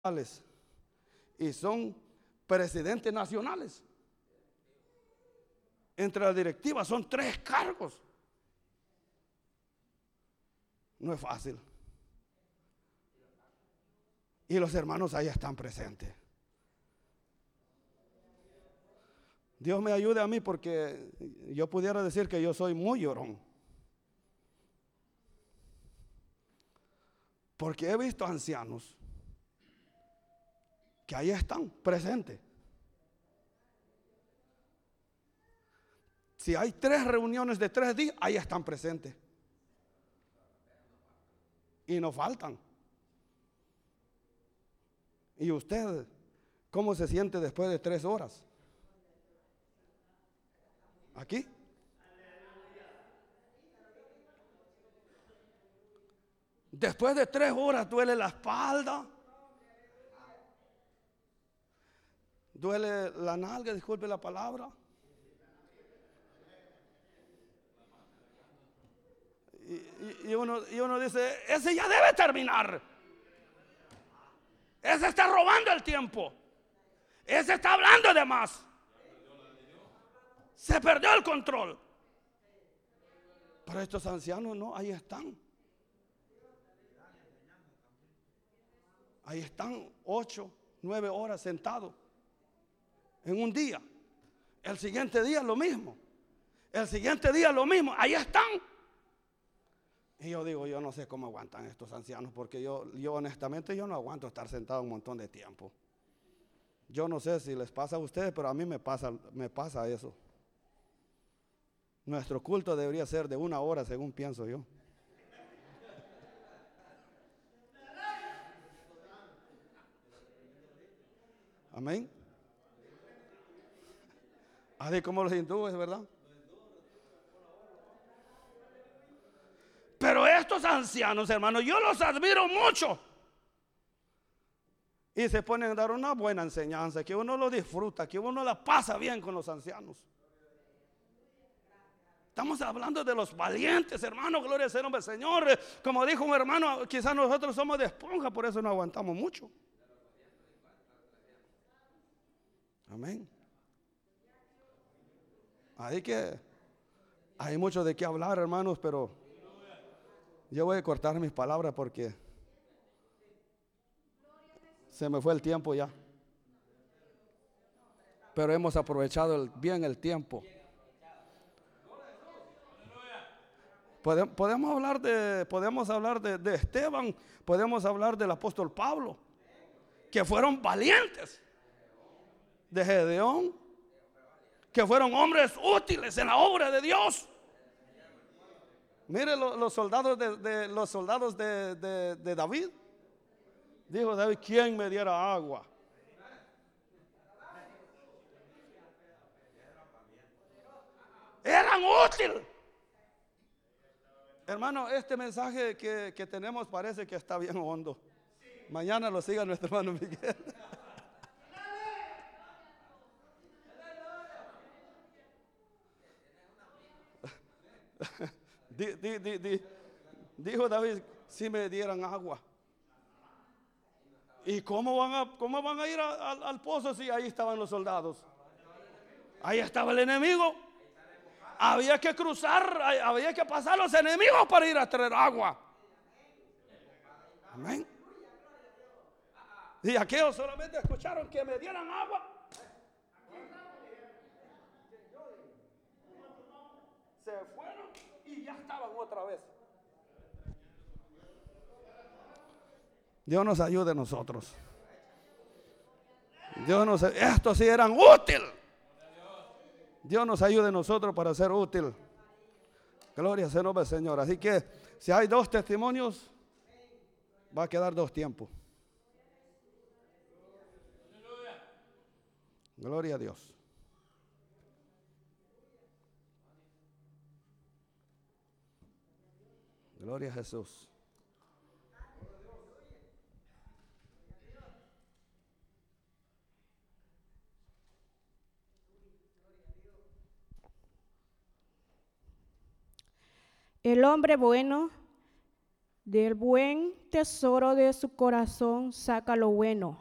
y son presidentes nacionales. Entre la directiva son 3 cargos. No es fácil. Y los hermanos ahí están presentes. Dios me ayude a mí, porque yo pudiera decir que yo soy muy llorón. Porque he visto ancianos que ahí están presentes. Si hay 3 reuniones de 3 días, ahí están presentes. Y no faltan. ¿Y usted cómo se siente después de 3 horas? Aquí. Después de 3 horas duele la espalda, duele la nalga, disculpe la palabra. Y uno dice, ese ya debe terminar. Ese está robando el tiempo. Ese está hablando de más. Se perdió el control. Pero estos ancianos no, ahí están. Ahí están 8, 9 horas sentados en un día. El siguiente día lo mismo. El siguiente día lo mismo. Ahí están. Y yo digo, yo no sé cómo aguantan estos ancianos, porque yo honestamente yo no aguanto estar sentado un montón de tiempo. Yo no sé si les pasa a ustedes, pero a mí me pasa eso. Nuestro culto debería ser de 1 hora, según pienso yo. Amén. Así como los hindúes, ¿verdad? Pero estos ancianos, hermanos, yo los admiro mucho. Y se ponen a dar una buena enseñanza, que uno lo disfruta, que uno la pasa bien con los ancianos. Estamos hablando de los valientes, hermano, gloria al nombre del Señor. Como dijo un hermano, quizás nosotros somos de esponja, por eso no aguantamos mucho. Amén. Así que hay mucho de qué hablar, hermanos, pero yo voy a cortar mis palabras porque se me fue el tiempo ya. Pero hemos aprovechado bien el tiempo. Podemos hablar de Esteban, podemos hablar del apóstol Pablo, que fueron valientes, de Gedeón, que fueron hombres útiles en la obra de Dios. Mire los soldados de David. Dijo David, ¿quién me diera agua? Eran útiles. Hermano, este mensaje que tenemos parece que está bien hondo. Mañana lo siga nuestro hermano Miguel. Dijo David, si me dieran agua. ¿Y cómo van a ir al pozo si ahí estaban los soldados? Ahí estaba el enemigo. Había que cruzar, había que pasar los enemigos para ir a traer agua. Amén. Y aquellos solamente escucharon que me dieran agua. Se fueron y ya estaban otra vez. Dios nos ayude a nosotros. Estos sí eran útiles. Dios nos ayude a nosotros para ser útil. Gloria al nombre del Señor. Así que si hay 2 testimonios, va a quedar 2 tiempos. Gloria a Dios. Gloria a Jesús. El hombre bueno Del buen tesoro de su corazón saca lo bueno,